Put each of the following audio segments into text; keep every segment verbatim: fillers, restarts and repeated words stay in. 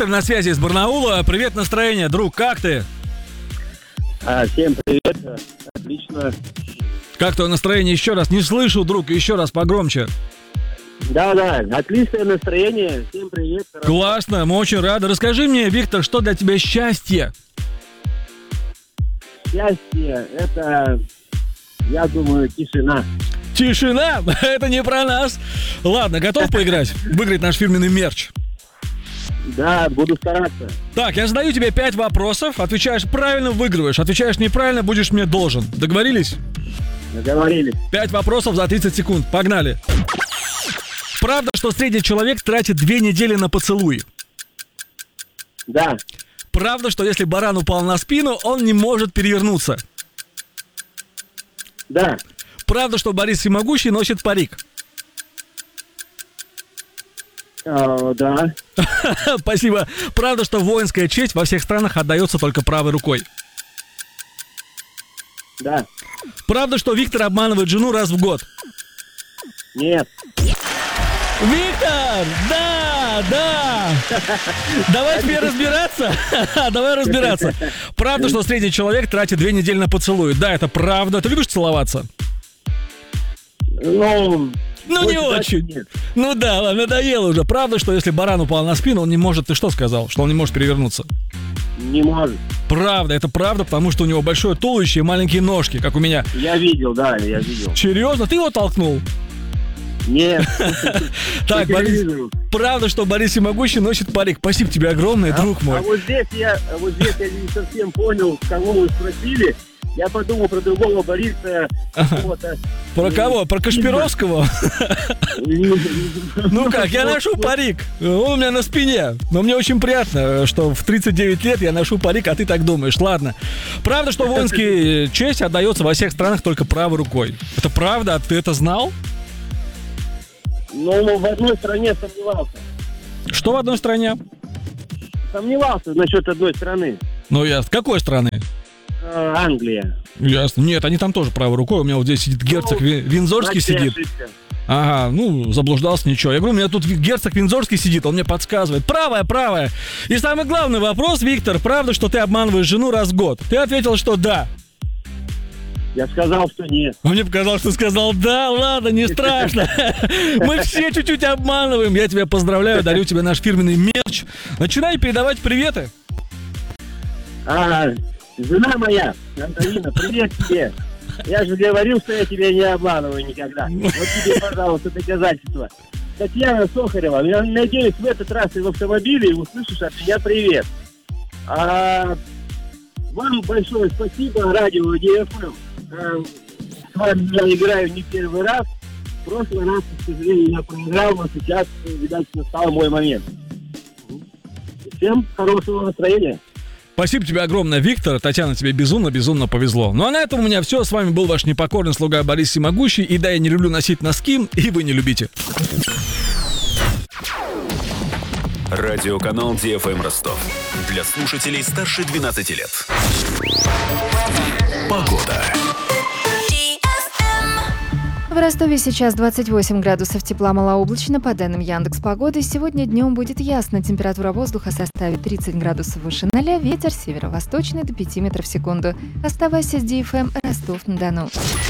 Виктор на связи из Барнаула. Привет, настроение, друг, как ты? А, всем привет, отлично. Как твое настроение? Еще раз, не слышу, друг, еще раз погромче. Да-да, отличное настроение, всем привет. Классно, мы очень рады. Расскажи мне, Виктор, что для тебя счастье? Счастье, это, я думаю, тишина. Тишина? Это не про нас. Ладно, готов поиграть? Выиграть наш фирменный мерч? Да, буду стараться. Так, я задаю тебе пять вопросов. Отвечаешь правильно — выигрываешь. Отвечаешь неправильно — будешь мне должен. Договорились? Договорились. Пять вопросов за тридцать секунд. Погнали. Правда, что средний человек тратит две недели на поцелуй? Да. Правда, что если баран упал на спину, он не может перевернуться? Да. Правда, что Борис Всемогущий носит парик? О, да. Спасибо. Правда, что воинская честь во всех странах отдается только правой рукой? Да. Правда, что Виктор обманывает жену раз в год? Нет. Виктор! Да, да! Давай теперь разбираться. Давай разбираться. Правда, что средний человек тратит две недели на поцелуй? Да, это правда. Ты любишь целоваться? Ну... Ну, не очень. Нет. Ну да, ладно, надоело уже. Правда, что если баран упал на спину, он не может... Ты что сказал? Что он не может перевернуться? Не может. Правда, это правда, потому что у него большое туловище и маленькие ножки, как у меня. Я видел, да, я видел. Серьезно? Ты его толкнул? Нет. Так, Борис, правда, что Борис Всемогущий носит парик? Спасибо тебе огромное, друг мой. А вот здесь я, вот здесь я не совсем понял, кого вы спросили. Я подумал про другого Бориса. Про кого? Про Кашпировского? Ну как, я ношу парик. Он у меня на спине. Но мне очень приятно, что в тридцать девять лет я ношу парик, а ты так думаешь. Ладно. Правда, что воинская честь отдается во всех странах только правой рукой? Это правда? А ты это знал? Ну, в одной стране сомневался. Что в одной стране? Сомневался насчет одной страны. Ну, я с какой страны? Англия. Ясно. Нет, они там тоже правой рукой. У меня вот здесь сидит герцог ну, Виндзорский сидит. Ошибка. Ага, ну, заблуждался, ничего. Я говорю, у меня тут герцог Виндзорский сидит, он мне подсказывает. Правая, правая. И самый главный вопрос, Виктор, правда, что ты обманываешь жену раз в год? Ты ответил, что да. Я сказал, что нет. А мне показалось, что сказал да, ладно, не страшно. Мы все чуть-чуть обманываем. Я тебя поздравляю, дарю тебе наш фирменный мерч. Начинай передавать приветы. А, жена моя, Антонина, привет тебе. Я же говорил, что я тебя не обманываю никогда. Вот тебе, пожалуйста, доказательства. Татьяна Сохарева, я надеюсь, в этот раз и в автомобиле услышишь от меня привет. А, вам большое спасибо, радио ди эф эм. А, с вами я играю не первый раз. В прошлый раз, к сожалению, я проиграл, но сейчас, видать, настал мой момент. Всем хорошего настроения. Спасибо тебе огромное, Виктор. Татьяна, тебе безумно-безумно повезло. Ну а на этом у меня все. С вами был ваш непокорный слуга Борис Всемогущий. И да, я не люблю носить носки, и вы не любите. Радиоканал ди эф эм Ростов. Для слушателей старше двенадцати лет. Погода. В Ростове сейчас двадцать восемь градусов тепла, малооблачно. По данным Яндекс.Погоды, сегодня днем будет ясно. Температура воздуха составит тридцать градусов выше ноля, ветер северо-восточный до пяти метров в секунду. Оставайся с ди эф эм Ростов-на-Дону.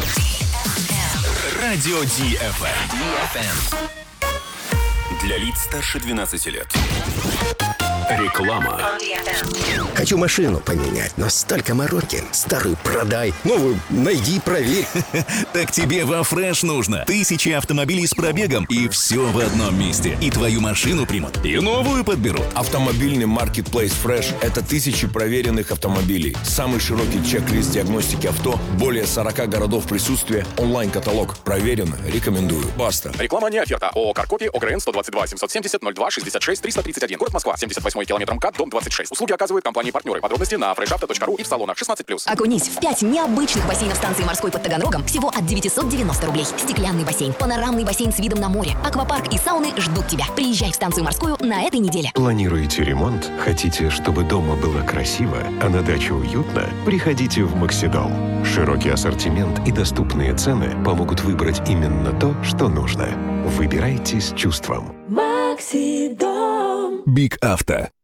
Радио ди эф эм. Для лиц старше двенадцати лет. Реклама. Хочу машину поменять, но столько мороки. Старую продай, новую найди, проверь. Так тебе во Фреш нужно. Тысячи автомобилей с пробегом, и все в одном месте. И твою машину примут, и новую подберут. Автомобильный маркетплейс Fresh – это тысячи проверенных автомобилей. Самый широкий чек-лист диагностики авто, более сорока городов присутствия, онлайн-каталог. Проверено, рекомендую. Баста. Реклама не оферта. ООО «Каркопи», ОГРН сто двадцать два семьсот семьдесят ноль два шестьдесят шесть триста тридцать один. Город Москва, семьдесят восьмой километр МКАД, дом двадцать шесть. Услуги оказывают компании-партнеры. Подробности на фрешавто точка ру и в салонах шестнадцать плюс. Окунись в пять необычных бассейнов станции морской под Таганрогом всего от девятьсот девяносто рублей. Стеклянный бассейн, панорамный бассейн с видом на море, аквапарк и сауны ждут тебя. Приезжай в станцию морскую на этой неделе. Планируете ремонт? Хотите, чтобы дома было красиво, а на даче уютно? Приходите в Максидом. Широкий ассортимент и доступные цены помогут выбрать именно то, что нужно. Выбирайте с чувством. Максидом. Биг Авто.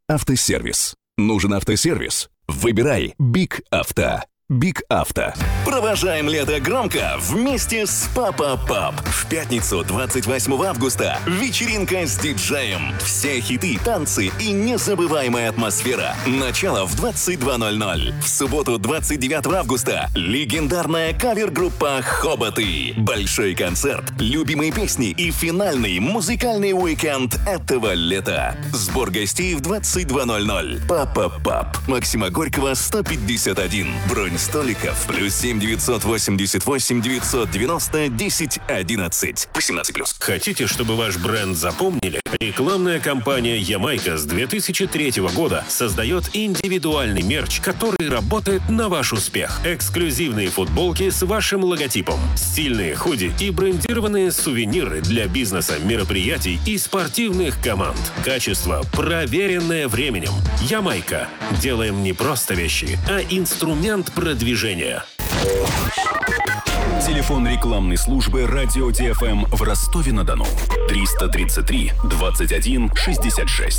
Автосервис. Нужен автосервис? Выбирай Биг Авто. Биг Авто. Провожаем лето громко вместе с Папа Пап. В пятницу, двадцать восьмого августа, вечеринка с диджеем. Все хиты, танцы и незабываемая атмосфера. Начало в двадцать два ноль ноль. В субботу, двадцать девятого августа, легендарная кавер-группа «Хоботы». Большой концерт, любимые песни и финальный музыкальный уикенд этого лета. Сбор гостей в двадцать два ноль ноль. Папа Пап. Максима Горького, сто пятьдесят один. Бронь столиков плюс семь девятьсот восемьдесят восемь девятьсот девяносто десять одиннадцать. восемнадцать плюс. Хотите, чтобы ваш бренд запомнили? Рекламная кампания «Ямайка» с две тысячи третьего года создает индивидуальный мерч, который работает на ваш успех. Эксклюзивные футболки с вашим логотипом, стильные худи и брендированные сувениры для бизнеса, мероприятий и спортивных команд. Качество, проверенное временем. «Ямайка». Делаем не просто вещи, а инструмент продвижения. Телефон рекламной службы «Радио Ди Эф Эм» в Ростове-на-Дону. триста тридцать три двадцать один шестьдесят шесть.